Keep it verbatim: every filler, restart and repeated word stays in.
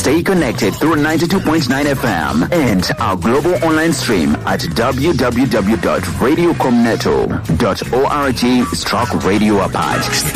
Stay connected through ninety-two point nine F M and our global online stream at w w w dot radio comneto dot org stroke radio apart.